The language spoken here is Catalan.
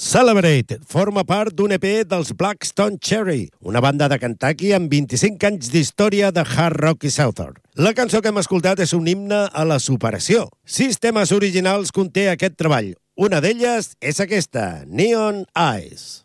Celebrate forma part d'un EP dels Blackstone Cherry, una banda de Kentucky amb 25 anys d'història de hard rock i southern. La cançó que hem escoltat és un himne a la superació. 6 temes originals conté aquest treball. Una d'elles és aquesta, Neon Eyes.